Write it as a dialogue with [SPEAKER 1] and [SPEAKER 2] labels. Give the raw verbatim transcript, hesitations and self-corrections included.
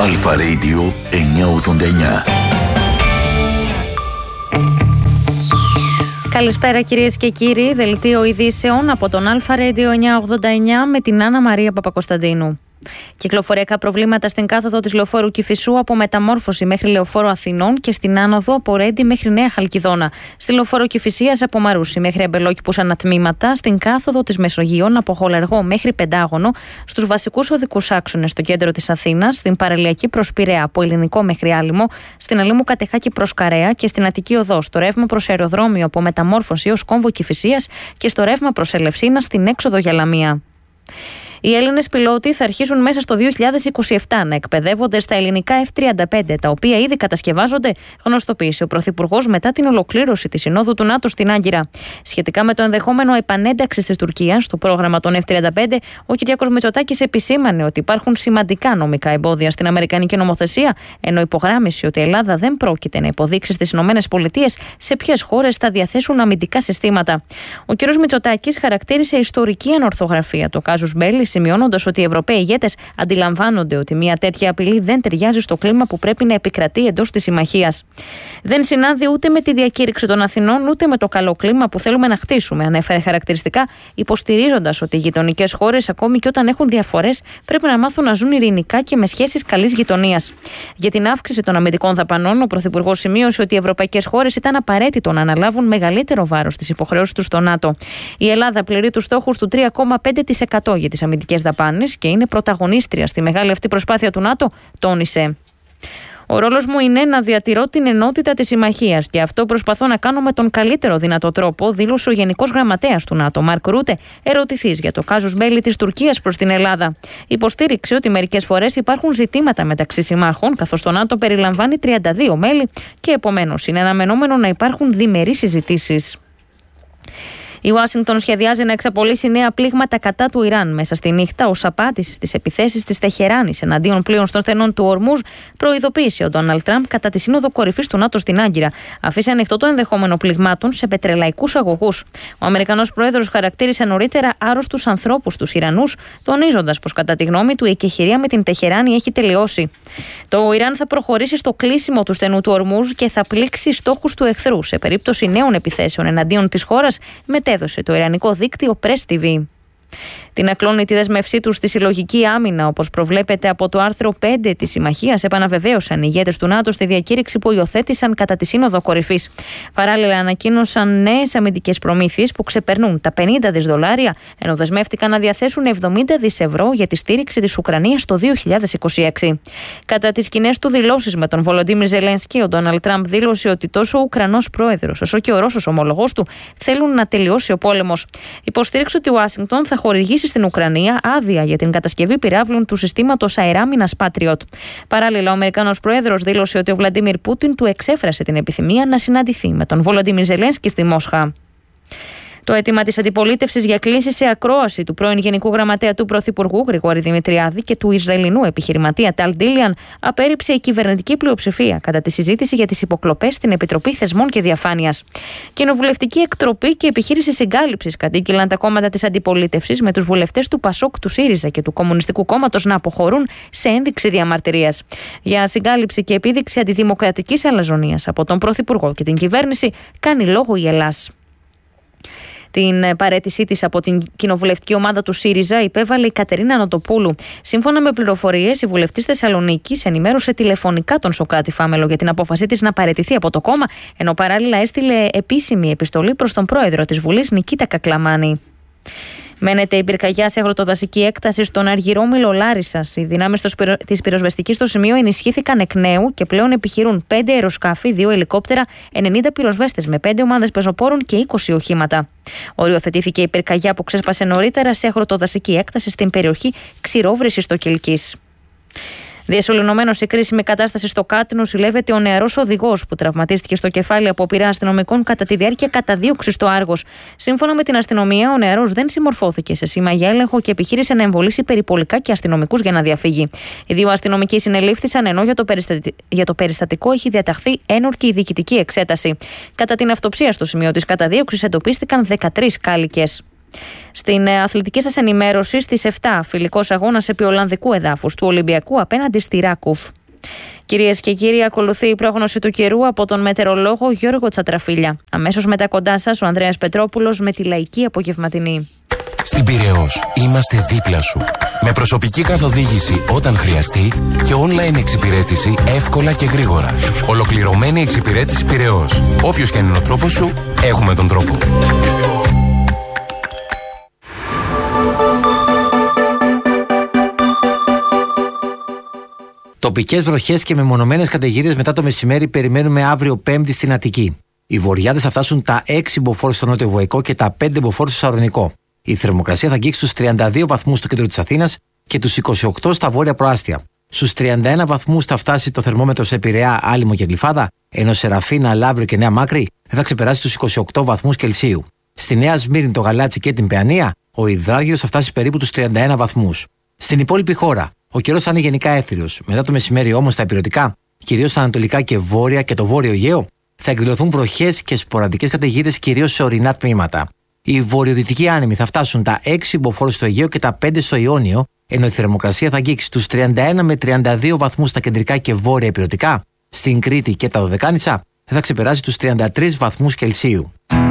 [SPEAKER 1] Αλφα Radio εννιακόσια ογδόντα εννιά.
[SPEAKER 2] Καλησπέρα κυρίες και κύριοι, δελτίο ειδήσεων από τον Αλφα Radio εννιακόσια ογδόντα εννιά με την Άννα Μαρία Παπακοσταντίνου. Κυκλοφοριακά προβλήματα στην κάθοδο της Λεωφόρου Κηφισού από Μεταμόρφωση μέχρι Λεωφόρο Αθηνών και στην άνοδο από Ρέντι μέχρι Νέα Χαλκιδόνα. Στη Λεωφόρο Κηφισίας από Μαρούσι μέχρι Αμπελόκηπους ανατμήματα. Στην κάθοδο της Μεσογείων από Χολεργό μέχρι Πεντάγωνο. Στους βασικούς οδικούς άξονες στο κέντρο της Αθήνας. Στην παραλιακή προς Πειραιά από Ελληνικό μέχρι Άλυμο. Στην Αλήμου Κατεχάκη προς Καρέα και στην Αττική Οδό. Στο ρεύμα προς αεροδρόμιο από Μεταμόρφωση ως Κόμβο Κηφισίας και στο ρεύμα προς Ελευσίνα στην έξοδο για Λαμία. Οι Έλληνες πιλότοι θα αρχίσουν μέσα στο δύο χιλιάδες είκοσι επτά να εκπαιδεύονται στα ελληνικά εφ τριάντα πέντε, τα οποία ήδη κατασκευάζονται, γνωστοποίησε ο Πρωθυπουργός μετά την ολοκλήρωση της Συνόδου του ΝΑΤΟ στην Άγκυρα. Σχετικά με το ενδεχόμενο επανένταξης της Τουρκίας στο πρόγραμμα των εφ τριάντα πέντε, ο Κυριάκος Μητσοτάκης επισήμανε ότι υπάρχουν σημαντικά νομικά εμπόδια στην αμερικανική νομοθεσία, ενώ υπογράμμισε ότι η Ελλάδα δεν πρόκειται να υποδείξει στις ΗΠΑ σε ποιες χώρες θα διαθέσουν αμυντικά συστήματα. Ο κ. Μητσοτάκης χαρακτήρισε ιστορική ανορθογραφία το κάζους μπέλι, σημειώνοντας ότι οι Ευρωπαίοι ηγέτες αντιλαμβάνονται ότι μια τέτοια απειλή δεν ταιριάζει στο κλίμα που πρέπει να επικρατεί εντός της συμμαχίας. Δεν συνάδει ούτε με τη διακήρυξη των Αθηνών, ούτε με το καλό κλίμα που θέλουμε να χτίσουμε, ανέφερε χαρακτηριστικά, υποστηρίζοντας ότι οι γειτονικές χώρες, ακόμη και όταν έχουν διαφορές, πρέπει να μάθουν να ζουν ειρηνικά και με σχέσεις καλής γειτονίας. Για την αύξηση των αμυντικών δαπανών, ο Πρωθυπουργός σημείωσε ότι οι ευρωπαϊκές χώρες ήταν απαραίτητο να αναλάβουν μεγαλύτερο βάρος στις υποχρεώσεις τους στο ΝΑΤΟ. Η Ελλάδα πληρεί τους στόχους του τρία κόμμα πέντε τοις εκατό για τις αμυντικές δαπάνες και είναι πρωταγωνίστρια στη μεγάλη αυτή προσπάθεια του ΝΑΤΟ, τόνισε. Ο ρόλος μου είναι να διατηρώ την ενότητα της συμμαχίας και αυτό προσπαθώ να κάνω με τον καλύτερο δυνατό τρόπο, δήλωσε ο Γενικός Γραμματέας του ΝΑΤΟ, Μαρκ Ρούτε, ερωτηθής για το κάζους μπέλι της Τουρκίας προς την Ελλάδα. Υποστήριξε ότι μερικές φορές υπάρχουν ζητήματα μεταξύ συμμάχων, καθώς το ΝΑΤΟ περιλαμβάνει τριάντα δύο μέλη και επομένως είναι αναμενόμενο να υπάρχουν διμερείς συζητήσεις. Η Ουάσιγκτον σχεδιάζει να εξαπολύσει νέα πλήγματα κατά του Ιράν μέσα στη νύχτα ως απάντηση στις επιθέσεις της Τεχεράνης εναντίον πλοίων των στενών του Ορμούζ, προειδοποίησε ο Ντόναλντ Τραμπ κατά τη Σύνοδο Κορυφής του ΝΑΤΟ στην Άγκυρα. Αφήσε ανοιχτό το ενδεχόμενο πληγμάτων σε πετρελαϊκούς αγωγούς. Ο Αμερικανός πρόεδρος χαρακτήρισε νωρίτερα άρρωστους ανθρώπους τους Ιρανούς, τονίζοντας πως κατά τη γνώμη του η εκεχηρία με την Τεχεράνη έχει τελειώσει. Το Ιράν θα προχωρήσει στο κλείσιμο του στενού του Ορμούζ και θα πλήξει στόχους του εχθρού σε περίπτωση νέων επιθέσεων εναντίον της χώρας, μετέδωσε το ιρανικό δίκτυο Press τι βι. Την ακλόνη τη δέσμευσή του στη συλλογική άμυνα, όπως προβλέπεται από το άρθρο πέντε της Συμμαχίας, επαναβεβαίωσαν οι ηγέτες του ΝΑΤΟ στη διακήρυξη που υιοθέτησαν κατά τη Σύνοδο Κορυφής. Παράλληλα, ανακοίνωσαν νέες αμυντικές προμήθειες που ξεπερνούν τα πενήντα δισεκατομμύρια δολάρια, ενώ δεσμεύτηκαν να διαθέσουν εβδομήντα δισεκατομμύρια ευρώ για τη στήριξη της Ουκρανίας το δύο χιλιάδες είκοσι έξι. Κατά τις κοινές του δηλώσεις με τον Βολοντίμιρ Ζελένσκι, ο Ντόναλντ Τραμπ δήλωσε ότι τόσο ο Ουκρανός πρόεδρος όσο και ο Ρώσος ομολογός του θέλουν να τελειώσει ο πόλεμος. Υποστήριξε ότι η Ουάσιγκτον θα χορηγήσει στην Ουκρανία άδεια για την κατασκευή πυράβλων του συστήματος αεράμινας Patriot. Παράλληλα, ο Αμερικανός πρόεδρος δήλωσε ότι ο Βλαντίμιρ Πούτιν του εξέφρασε την επιθυμία να συναντηθεί με τον Βολοντίμιρ Ζελένσκι στη Μόσχα. Το αίτημα της αντιπολίτευσης για κλήση σε ακρόαση του πρώην Γενικού Γραμματέα του Πρωθυπουργού Γρηγόρη Δημητριάδη και του Ισραηλινού επιχειρηματία Ταλ Ντίλιαν απέρριψε η κυβερνητική πλειοψηφία κατά τη συζήτηση για τις υποκλοπές στην Επιτροπή Θεσμών και Διαφάνειας. Κοινοβουλευτική εκτροπή και επιχείρηση συγκάλυψης κατήγγειλαν τα κόμματα της αντιπολίτευσης, με τους βουλευτές του Πασόκ, του ΣΥΡΙΖΑ και του Κομμουνιστικού Κόμματος να αποχωρούν σε ένδειξη διαμαρτυρίας. Για συγκάλυψη και επίδειξη αντιδημοκρατικής αλαζονίας από τον Πρωθυπουργό και την κυβέρνηση κάνει λόγο η Ελλάς. Την παραίτησή της από την κοινοβουλευτική ομάδα του ΣΥΡΙΖΑ υπέβαλε η Κατερίνα Νοτοπούλου. Σύμφωνα με πληροφορίες, η βουλευτής Θεσσαλονίκης ενημέρωσε τηλεφωνικά τον Σωκράτη Φάμελο για την απόφασή της να παραιτηθεί από το κόμμα, ενώ παράλληλα έστειλε επίσημη επιστολή προς τον πρόεδρο της Βουλής, Νικήτα Κακλαμάνη. Μένεται η πυρκαγιά σε αγροτοδασική έκταση στον Αργυρόμυλο Λάρισσας. Οι δυνάμεις της πυροσβεστικής στο σημείο ενισχύθηκαν εκ νέου και πλέον επιχειρούν πέντε αεροσκάφη, δύο ελικόπτερα, ενενήντα πυροσβέστες με πέντε ομάδες πεζοπόρων και είκοσι οχήματα. Οριοθετήθηκε η πυρκαγιά που ξέσπασε νωρίτερα σε αγροτοδασική έκταση στην περιοχή Ξηρόβρυσης στο Κιλκής. Διασωληνωμένος σε κρίσιμη κατάσταση στο Κάτινο συλλεύεται ο νεαρός οδηγός που τραυματίστηκε στο κεφάλι από πυρά αστυνομικών κατά τη διάρκεια καταδίωξης στο Άργος. Σύμφωνα με την αστυνομία, ο νεαρός δεν συμμορφώθηκε σε σήμα για έλεγχο και επιχείρησε να εμβολήσει περιπολικά και αστυνομικούς για να διαφύγει. Οι δύο αστυνομικοί συνελήφθησαν, ενώ για το, περιστατι... για το περιστατικό έχει διαταχθεί ένορκη διοικητική εξέταση. Κατά την αυτοψία στο σημείο της καταδίωξης εντοπίστηκαν δεκατρείς κάλικες. Στην αθλητική σας ενημέρωση, στις επτά, φιλικός αγώνας επί Ολλανδικού εδάφους του Ολυμπιακού απέναντι στη Ράκουφ. Κυρίες και κύριοι, ακολουθεί η πρόγνωση του καιρού από τον μετεωρολόγο Γιώργο Τσατραφίλια. Αμέσως μετά κοντά σας ο Ανδρέας Πετρόπουλος με τη λαϊκή απογευματινή.
[SPEAKER 3] Στην Πειραιώς είμαστε δίπλα σου. Με προσωπική καθοδήγηση όταν χρειαστεί και online εξυπηρέτηση εύκολα και γρήγορα. Ολοκληρωμένη εξυπηρέτηση Πειραιώς. Όποιος και αν είναι ο τρόπος σου, έχουμε τον τρόπο.
[SPEAKER 4] Τοπικές βροχές και μεμονωμένες καταιγίδες μετά το μεσημέρι περιμένουμε αύριο Πέμπτη στην Αττική. Οι βορειάδες θα φτάσουν τα έξι μποφόρ στο νότιο Βοϊκό και τα πέντε μποφόρ στο Σαρονικό. Η θερμοκρασία θα αγγίξει στους τριάντα δύο βαθμούς στο κέντρο της Αθήνας και τους είκοσι οκτώ στα βόρεια προάστια. Στους τριάντα ένα βαθμούς θα φτάσει το θερμόμετρο σε Πειραιά, Άλυμο και Γλυφάδα, ενώ σε Ραφίνα, Λαύριο και Νέα Μάκρη δεν θα ξεπεράσει τους είκοσι οκτώ βαθμούς Κελσίου. Στη Νέα Σμύρνη, το Γαλάτσι και την Παιανία, ο υδράργυρος θα φτάσει περίπου τους τριάντα ένα βαθμούς. Στην υπόλοιπη χώρα, ο καιρός θα είναι γενικά έθριος. Μετά το μεσημέρι όμως στα ηπειρωτικά, κυρίως στα ανατολικά και βόρεια και το βόρειο Αιγαίο, θα εκδηλωθούν βροχές και σποραδικές καταιγίδες κυρίως σε ορεινά τμήματα. Οι βορειοδυτικοί άνεμοι θα φτάσουν τα έξι μποφόρ στο Αιγαίο και τα πέντε στο Ιόνιο, ενώ η θερμοκρασία θα αγγίξει τους τριάντα ένα με τριάντα δύο βαθμούς στα κεντρικά και βόρεια ηπειρωτικά. Στην Κρήτη και τα Δωδεκάνησα δεν θα ξεπεράσει τους τριάντα τρεις βαθμούς Κελσίου.